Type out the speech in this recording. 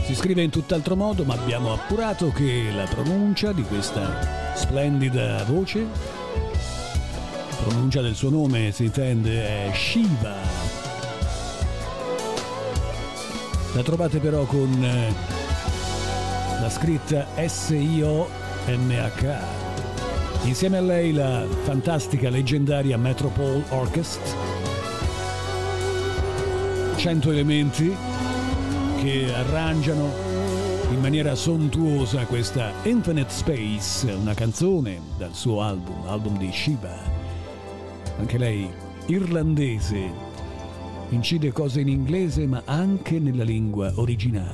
Si scrive in tutt'altro modo, ma abbiamo appurato che la pronuncia di questa splendida voce, la pronuncia del suo nome si intende è Shiva. La trovate però con la scritta S-I-O-M-H. Insieme a lei la fantastica, leggendaria Metropole Orchestra. 100 elementi che arrangiano in maniera sontuosa questa Infinite Space, una canzone dal suo album di Shiva. Anche lei irlandese, incide cose in inglese ma anche nella lingua originale.